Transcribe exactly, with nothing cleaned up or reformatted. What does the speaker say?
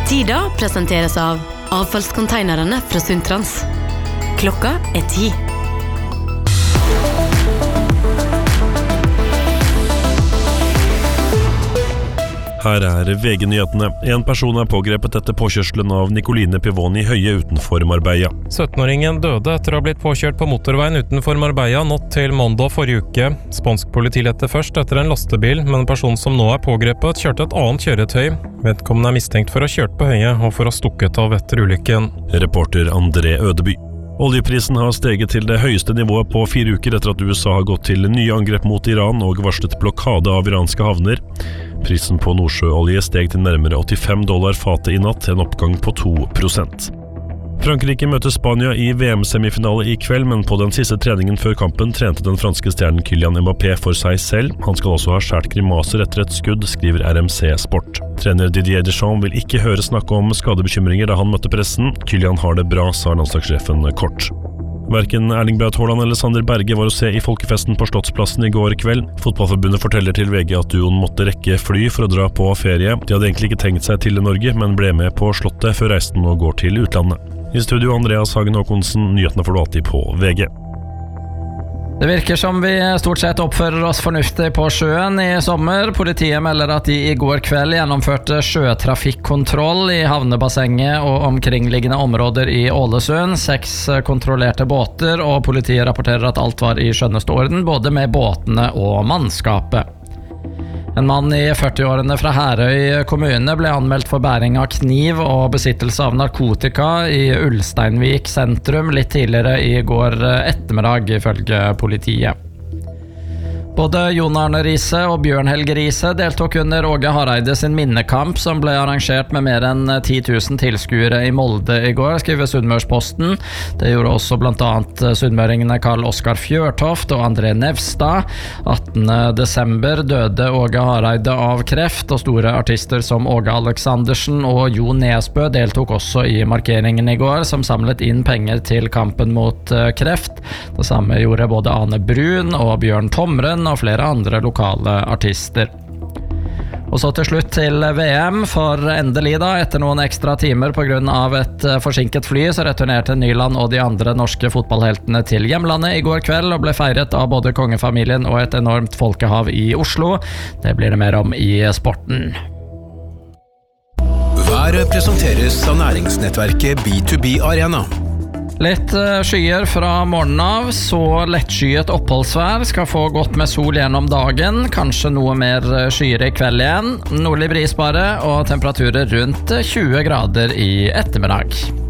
Tida presenteres av avfallskonteinerne fra Sundtrans. Klokka er ti. Her er V G-nyhetene. En person er pågrepet etter påkjørselen av Nicoline Pivoni Høie utenfor Marbella. sytten-åringen døde etter å ha blitt påkjørt på motorveien utenfor Marbella natt til mandag forrige uke. Spansk politi lette først etter en lastebil, men en person som nå er pågrepet kjørte et annet kjøretøy. Vedkommende er mistenkt for å ha kjørt på Høie og for å ha stukket av etter ulykken. Reporter André Ødeby. Oljeprisen har steget til det høyeste nivået på fire uker etter at U S A har gått til nye angrep mot Iran og varslet blokade av iranske havner. Prisen på nordsjøolje steg til nærmere åttifem dollar fatet i natt, en oppgang på to prosent. Frankrike møter Spania i V M-semifinale i kveld, men på den siste treningen før kampen trente den franske stjernen Kylian Mbappé for seg selv. Han skal også ha skjært grimaser etter et skudd, skriver R M C Sport. Trener Didier Deschamps vil ikke høre snakke om skadebekymringer da han møtte pressen. Kylian har det bra, sa landslagssjefen kort. Hverken Erling Braut Haaland eller Sander Berge var å se i folkefesten på Slottsplassen i går kveld. Fotballforbundet forteller til V G at duoen måtte rekke fly for å dra på ferie. De hadde egentlig ikke tenkt seg til Norge, men ble med på Slottet før reisen og går til utlandet. I studio Andreas Hagen Håkonsen, nyhetene får du alltid på V G. Det virker som vi stort sett oppfører oss fornuftig på sjøen i sommer. Politiet melder at de i går kveld gjennomførte sjøtrafikkontroll i havnebassenget og omkringliggende områder i Ålesund. Seks kontrollerte båter, og politiet rapporterer at alt var i skjønneste orden, både med båtene og mannskapet. En mann i førtiårene fra Herøy kommune ble anmeldt for bæring av kniv og besittelse av narkotika i Ulsteinvik sentrum litt tidligere i går ettermiddag, ifølge politiet. Både Jon Arne Riise og Bjørn Helge Riise deltok under Åge Hareide sin minnekamp, som ble arrangert med mer enn ti tusen tilskuere i Molde i går, skriver Sunnmørsposten. Det gjorde også blant annet sunnmøringene Karl Oskar Fjørtoft og André Nevstad. attende desember døde Åge Hareide av kreft, og store artister som Åge Aleksandersen og Jo Nesbø deltok også i markeringen i går, som samlet inn penger til kampen mot kreft. Det samme gjorde både Ane Brun og Bjørn Tomren og flere andre lokale artister. Og så til slutt til V M, for endelig da, etter noen ekstra timer på grunn av et forsinket fly, så returnerte Nyland og de andre norske fotballheltene til hjemlandet i går kveld og ble feiret av både kongefamilien og et enormt folkehav i Oslo. Det blir det mer om i sporten. Været presenteres av næringsnettverket B to B Arena. Litt skyer fra morgenen av, så lettskyet oppholdsvær, skal få godt med sol gjennom dagen, kanskje noe mer skyer i kveld igjen, nordlig bris bare, og temperaturer rundt tjue grader i ettermiddag.